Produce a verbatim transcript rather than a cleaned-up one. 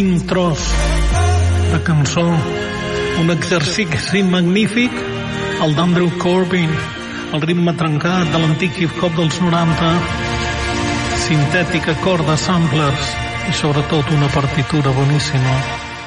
quin tros de cançó, un exercici magnífic, el d'Andrew Corbin, el ritme trencat de l'antic hip-hop dels noranta, sintètica, corda, samplers i sobretot una partitura boníssima.